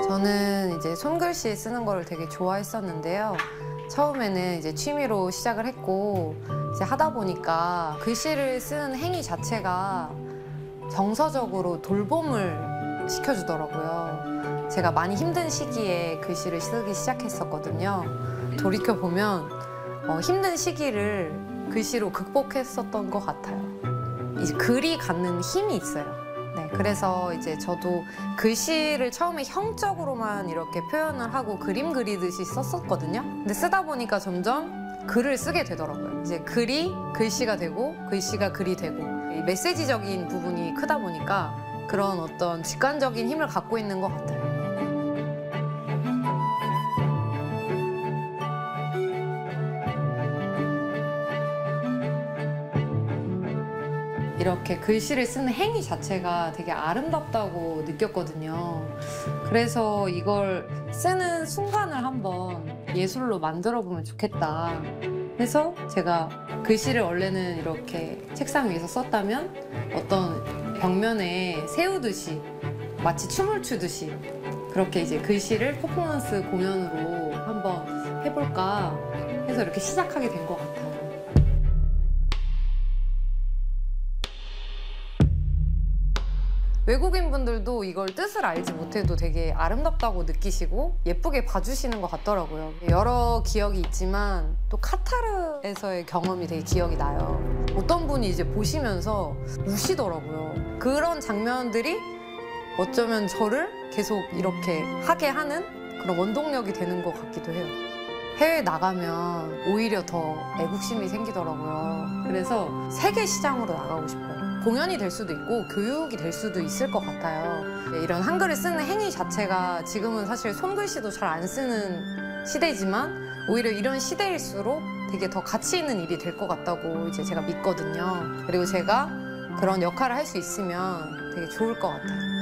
저는 이제 손글씨 쓰는 거를 되게 좋아했었는데요. 처음에는 이제 취미로 시작을 했고 이제 하다 보니까 글씨를 쓰는 행위 자체가 정서적으로 돌봄을 시켜주더라고요. 제가 많이 힘든 시기에 글씨를 쓰기 시작했었거든요. 돌이켜보면 힘든 시기를 글씨로 극복했었던 것 같아요. 이제 글이 갖는 힘이 있어요. 네, 그래서 이제 저도 글씨를 처음에 형적으로만 이렇게 표현을 하고 그림 그리듯이 썼었거든요. 근데 쓰다 보니까 점점 글을 쓰게 되더라고요. 이제 글이 글씨가 되고 글씨가 글이 되고 이 메시지적인 부분이 크다 보니까 그런 어떤 직관적인 힘을 갖고 있는 것 같아요. 이렇게 글씨를 쓰는 행위 자체가 되게 아름답다고 느꼈거든요. 그래서 이걸 쓰는 순간을 한번 예술로 만들어 보면 좋겠다 해서 제가 글씨를 원래는 이렇게 책상 위에서 썼다면 어떤 벽면에 세우듯이 마치 춤을 추듯이 그렇게 이제 글씨를 퍼포먼스 공연으로 한번 해볼까 해서 이렇게 시작하게 된 것 같아요. 외국인 분들도 이걸 뜻을 알지 못해도 되게 아름답다고 느끼시고 예쁘게 봐주시는 것 같더라고요. 여러 기억이 있지만 또 카타르에서의 경험이 되게 기억이 나요. 어떤 분이 이제 보시면서 우시더라고요. 그런 장면들이 어쩌면 저를 계속 이렇게 하게 하는 그런 원동력이 되는 것 같기도 해요. 해외에 나가면 오히려 더 애국심이 생기더라고요. 그래서 세계 시장으로 나가고 싶어요. 공연이 될 수도 있고 교육이 될 수도 있을 것 같아요. 이런 한글을 쓰는 행위 자체가 지금은 사실 손글씨도 잘 안 쓰는 시대지만 오히려 이런 시대일수록 되게 더 가치 있는 일이 될 것 같다고 이제 제가 믿거든요. 그리고 제가 그런 역할을 할 수 있으면 되게 좋을 것 같아요.